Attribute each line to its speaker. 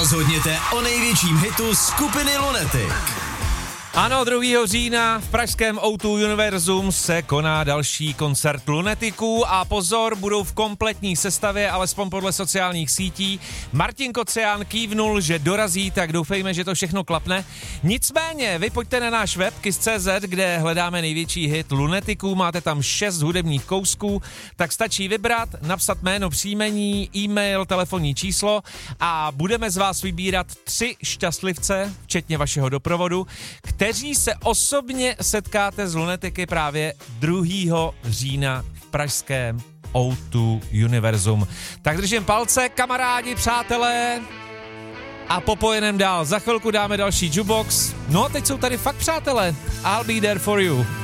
Speaker 1: Rozhodněte o největším hitu skupiny Lunatic.
Speaker 2: Ano, 2. října v pražském O2 Univerzum se koná další koncert Lunaticů a pozor, budou v kompletní sestavě, alespoň podle sociálních sítí. Martin Kocián kývnul, že dorazí, tak doufejme, že to všechno klapne. Nicméně, vy pojďte na náš web kiss.cz, kde hledáme největší hit Lunaticů, máte tam 6 hudebních kousků, tak stačí vybrat, napsat jméno, příjmení, e-mail, telefonní číslo a budeme z vás vybírat 3 šťastlivce, včetně vašeho doprovodu, kteří se osobně setkáte s Lunaticy právě 2. října v pražském O2 Univerzum. Tak držím palce, kamarádi, přátelé, a popojeném dál. Za chvilku dáme další jukebox. No a teď jsou tady fakt přátelé. I'll be there for you.